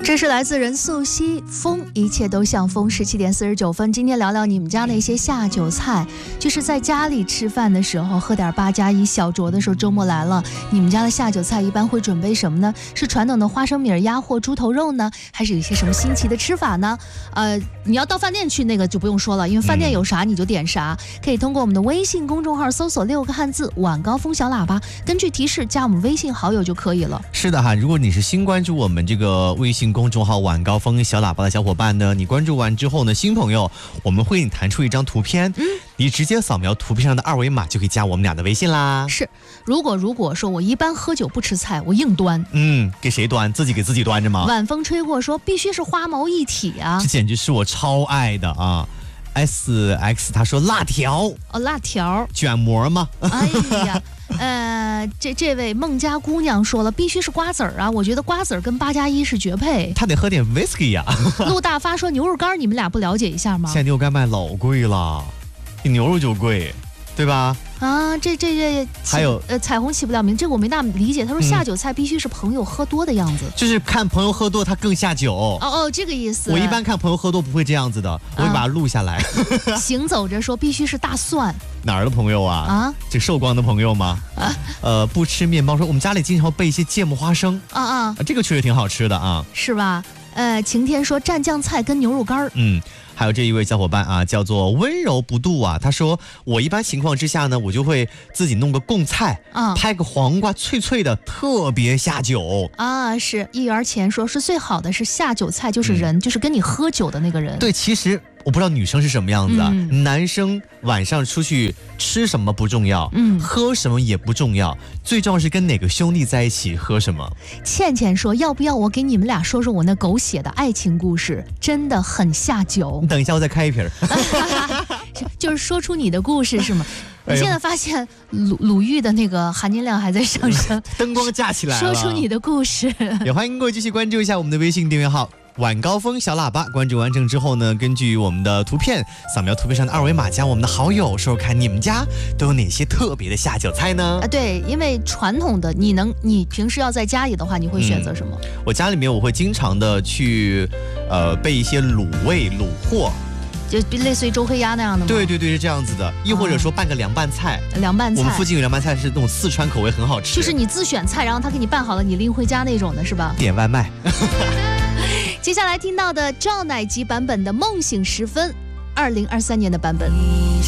这是来自任素汐，风一切都像风。17点49分，今天聊聊你们家那些下酒菜，就是在家里吃饭的时候喝点8+1小酌的时候，周末来了，你们家的下酒菜一般会准备什么呢？是传统的花生米鸭或猪头肉呢，还是有一些什么新奇的吃法呢？你要到饭店去那个就不用说了，因为饭店有啥你就点啥。可以通过我们的微信公众号搜索6个汉字晚高峰小喇叭，根据提示加我们微信好友就可以了。 是的哈，如果你是新关注我们这个微信公众号晚高峰小喇叭的小伙伴呢，你关注完之后呢，新朋友我们会给你弹出一张图片，你直接扫描图片上的2维码就可以加我们俩的微信啦。 是，如果说我一般喝酒不吃菜，我硬端， 给谁端？自己给自己端着吗？ 晚风吹过说必须是花毛一体啊， 这简直是我超爱的啊。SX 他说辣条辣条卷馍吗？ 哎呀，这位孟家姑娘说了，必须是瓜子儿啊！我觉得瓜子儿跟8+1是绝配。 他得喝点 whisky 呀。 陆大发说牛肉干，你们俩不了解一下吗？ 现在牛肉干卖老贵了，比牛肉就贵，对吧？ 啊，这还有彩虹起不了名，这个我没大理解。他说下酒菜必须是朋友喝多的样子， 就是看朋友喝多他更下酒。 哦，这个意思。 我一般看朋友喝多不会这样子的，我会把它录下来。 行走着说必须是大蒜。 哪儿的朋友啊？这寿光的朋友吗？不吃面包说我们家里经常备一些芥末花生。这个确实挺好吃的啊， 是吧？晴天说蘸酱菜跟牛肉干。 还有这一位小伙伴啊，叫做温柔不度啊，他说我一般情况之下呢，我就会自己弄个贡菜拍个黄瓜脆脆的，特别下酒啊。是一元钱说是最好的是下酒菜，就是人，就是跟你喝酒的那个人。 对，其实我不知道女生是什么样子啊，男生晚上出去吃什么不重要，喝什么也不重要，最重要是跟哪个兄弟在一起喝什么。 倩倩说要不要我给你们俩说说我那狗血的爱情故事，真的很下酒。 等一下我再开一瓶。 就是说出你的故事是吗？我现在发现鲁豫的那个含金量还在上升， 灯光架起来了。 说出你的故事。 也欢迎各位继续关注一下我们的微信订阅号晚高峰小喇叭，关注完成之后呢，根据我们的图片扫描图片上的2维码加我们的好友，说说看你们家都有哪些特别的下酒菜呢？ 对，因为传统的你平时要在家里的话，你会选择什么？ 我家里面我会经常的去备一些卤味卤货， 就类似于周黑鸭那样的吗？ 对，是这样子的。又或者说拌个凉拌菜。凉拌菜，我们附近有凉拌菜是那种四川口味，很好吃。 就是你自选菜，然后他给你拌好了，你拎回家那种的是吧？ 点外卖。 接下来听到的赵乃吉版本的《梦醒时分》，2023年的版本。